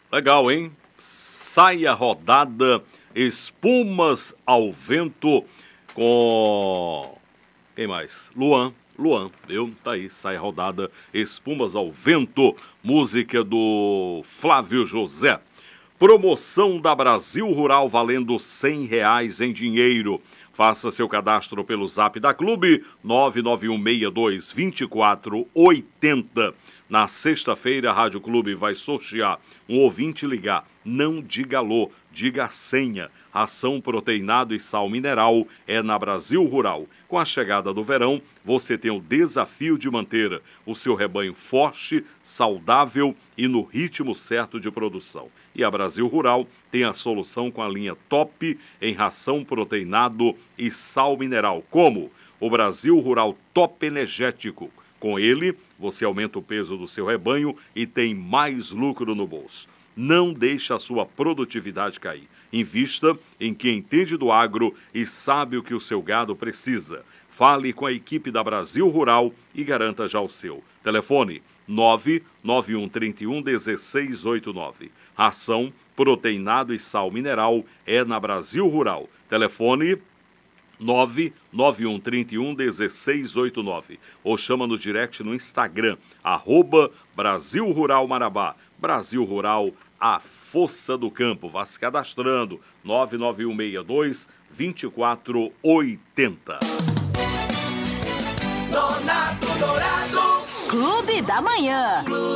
Legal, hein? Saia rodada Espumas ao Vento com... Quem mais? Luan, viu? Tá aí, sai a rodada Espumas ao Vento, música do Flávio José. Promoção da Brasil Rural valendo R$100 em dinheiro. Faça seu cadastro pelo zap da Clube 991622480. Na sexta-feira, a Rádio Clube vai sortear um ouvinte ligar. Não diga alô, diga a senha. Ração proteinado e sal mineral é na Brasil Rural. Com a chegada do verão, você tem o desafio de manter o seu rebanho forte, saudável e no ritmo certo de produção. E a Brasil Rural tem a solução com a linha top em ração proteinado e sal mineral, como o Brasil Rural Top Energético. Com ele, você aumenta o peso do seu rebanho e tem mais lucro no bolso. Não deixe a sua produtividade cair. Invista em quem entende do agro e sabe o que o seu gado precisa. Fale com a equipe da Brasil Rural e garanta já o seu. Telefone 991311689. Ração, proteinado e sal mineral é na Brasil Rural. Telefone 991311689 ou chama no direct no Instagram, @Brasil Rural Marabá. Brasil Rural, a força do campo. Vá se cadastrando, 991622480. Clube da Manhã.